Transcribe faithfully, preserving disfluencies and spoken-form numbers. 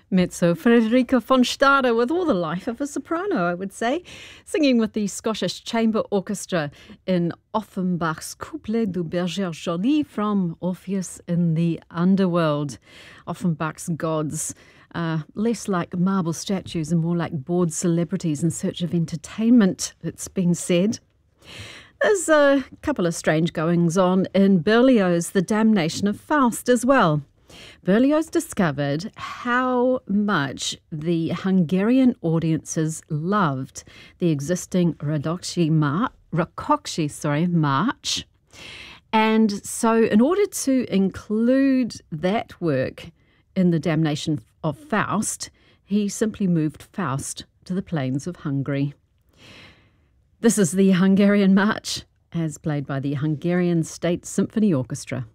Mezzo Frederica von Stade with all the life of a soprano, I would say, singing with the Scottish Chamber Orchestra in Offenbach's Couplet du Berger Joly from Orpheus in the Underworld. Offenbach's gods, uh, less like marble statues and more like bored celebrities in search of entertainment, it's been said. There's a couple of strange goings on in Berlioz' The Damnation of Faust as well. Berlioz discovered how much the Hungarian audiences loved the existing Rakoczy March, Rakoczy, sorry, March. And so in order to include that work in The Damnation of Faust, he simply moved Faust to the plains of Hungary. This is the Hungarian March, as played by the Hungarian State Symphony Orchestra.